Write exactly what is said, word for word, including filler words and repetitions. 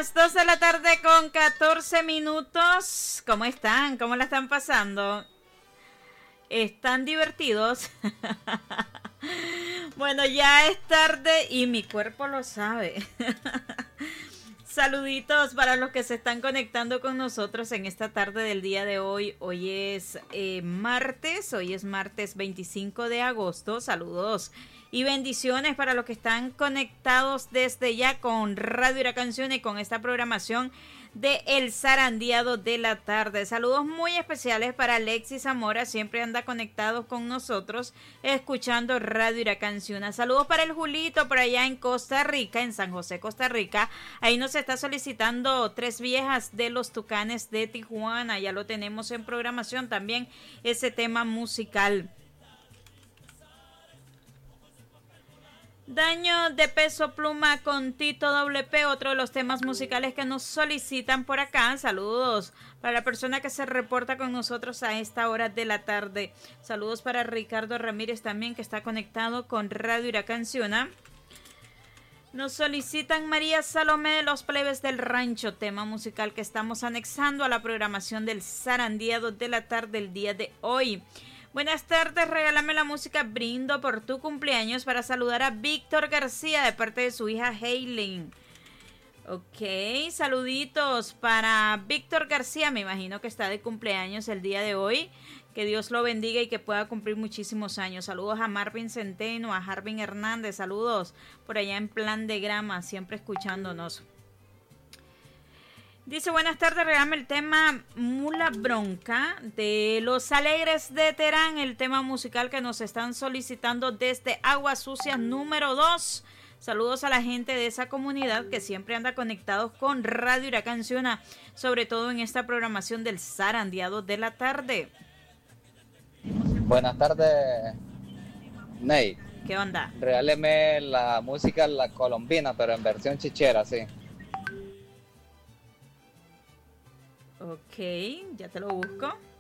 las dos de la tarde con catorce minutos. ¿Cómo están? ¿Cómo la están pasando? ¿Están divertidos? Bueno, ya es tarde y mi cuerpo lo sabe. Saluditos para los que se están conectando con nosotros en esta tarde del día de hoy. Hoy es eh, martes, hoy es martes veinticinco de agosto. Saludos y bendiciones para los que están conectados desde ya con Radio Huracanciona y con esta programación de El Zarandeado de la Tarde. Saludos muy especiales para Alexis Zamora, siempre anda conectado con nosotros, escuchando Radio Huracanciona. Saludos para el Julito, por allá en Costa Rica, en San José, Costa Rica. Ahí nos está solicitando Tres Viejas de los Tucanes de Tijuana. Ya lo tenemos en programación también, ese tema musical. Daño de Peso Pluma con Tito Doble P, otro de los temas musicales que nos solicitan por acá. Saludos para la persona que se reporta con nosotros a esta hora de la tarde. Saludos para Ricardo Ramírez también, que está conectado con Radio Huracanciona. Nos solicitan María Salomé de los Plebes del Rancho, tema musical que estamos anexando a la programación del Zarandeado de la Tarde el día de hoy. Buenas tardes, regálame la música Brindo por tu cumpleaños para saludar a Víctor García de parte de su hija Haylin. Ok, saluditos para Víctor García, me imagino que está de cumpleaños el día de hoy. Que Dios lo bendiga y que pueda cumplir muchísimos años. Saludos a Marvin Centeno, a Harvin Hernández, saludos por allá en Plan de Grama, siempre escuchándonos. Dice, buenas tardes, regálame el tema Mula Bronca de Los Alegres de Terán, el tema musical que nos están solicitando desde Aguas Sucias número dos. Saludos a la gente de esa comunidad que siempre anda conectados con Radio Huracanciona, sobre todo en esta programación del Zarandeado de la Tarde. Buenas tardes, Ney. ¿Qué onda? Regáleme la música La Colombina, pero en versión chichera, sí. Ok, ya te lo busco.